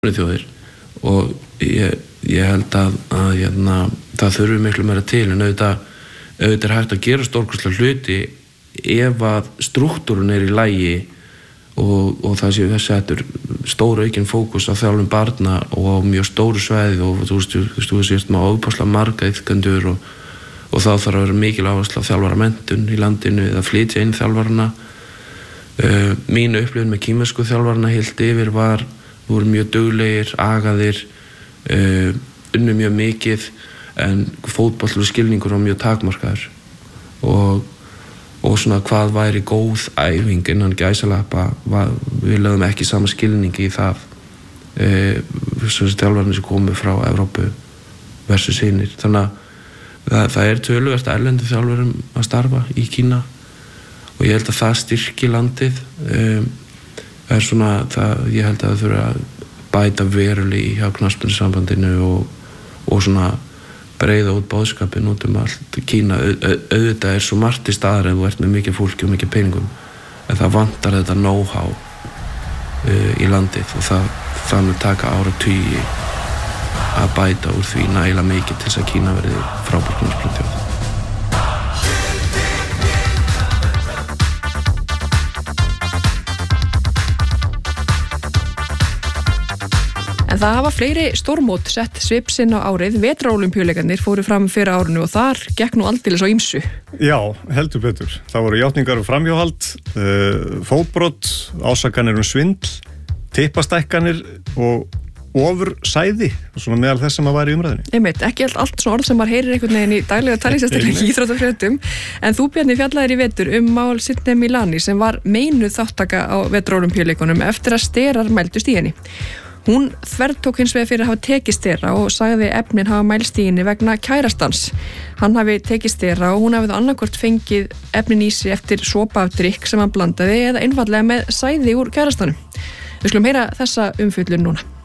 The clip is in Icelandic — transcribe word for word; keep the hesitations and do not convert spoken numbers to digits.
þjóðir og ég, ég held að, að hérna, það þurfi miklu meira til en auðvitað, auðvitað er hægt að gera stórkostlega hluti ef að strúktúrun er í lagi og, og það séu þessi hættur stóru aukinn fókus á þjálfun barna og á mjög stóru svæði og þú veist, þú veist, maður ofboðslega marga iðkendur og, og þá þarf að vera mikil áhersla á þjálfaramenntun í landinu eða flytja inn þjálfarana. Uh, mín upplifun með kínversku þjálfarana heilt yfir var voru mjög duglegir, agaðir, uh, unnu mjög mikið en fótbollu skilningur var mjög takmarkaður og, og svona hvað væri góð æfing innan gæsalappa, var, við lögðum ekki sama skilningi í það uh, þessi þjálfarnir sem komu frá Evrópu versus hinnir. Þannig að það, það er töluvert erlendu þjálfurum að starfa í Kína og ég held að það styrki landið. Um, það er svona, það, ég held að það þurfa að bæta verulega í hjá knattspyrnusambandinu og, og svona breiða út boðskapinn út um allt Kína. Au, auðvitað er svo margt í staðar ef þú ert með mikið fólki og mikið peningum en það vantar þetta know-how uh, í landið og það, það mun taka áratugi að bæta úr því nægilega mikið til þess að Kína verði frábær knattspyrnuþjóð. En það hafa fleiri stórmót sett svip sinn á árið. Vetrarólympíuleikarnir fóru fram fyrir árinu og þar gekk nú aldeilis á ýmsu. Já, heldur betur. Það voru játningar og framhjáhald, uh, fótbrot, ásakanir um svindl, tippastækkanir og ofursæði, svona meðal þess sem að var í umræðinni. Einmitt, ekki allt, allt svona orð sem maður heyrir einhvern veginn í daglega tali, sérstaklega í íþróttafréttum. En þú, Bjarni, fjallaðir í vetur um mál Sydney Milani sem var meinuð þáttaka á vetrarólympíuleikunum eftir að sterar mældust í henni. Hún þvertók hins vegar fyrir að hafa tekið stera og sagði efnin hafa mælst í henni vegna kærastans. Hann hafi tekið stera og hún hafi þá annarkvort fengið efnin í sig eftir sopa af drykk sem hann blandaði eða einfallega með sæði úr kærastanum. Við skulum heyra þessa umfjöllun núna.